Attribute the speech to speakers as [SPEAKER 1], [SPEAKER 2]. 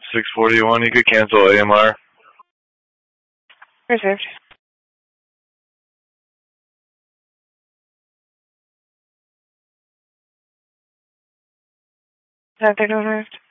[SPEAKER 1] 641, you could cancel AMR.
[SPEAKER 2] Reserved. Is that they're arrived?